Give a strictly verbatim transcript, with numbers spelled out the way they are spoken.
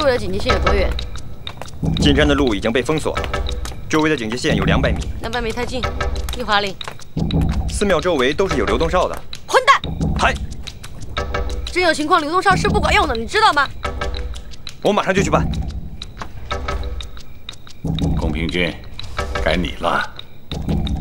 围的警戒线有多远？ 进山的路已经被封锁了，周围的警戒线有两百米。 两百米太近，易华令。 寺庙周围都是有流动哨的。 混蛋！ 嗨， 真有情况，流动哨是不管用的，你知道吗？ 我马上就去办。 宫平君，该你了。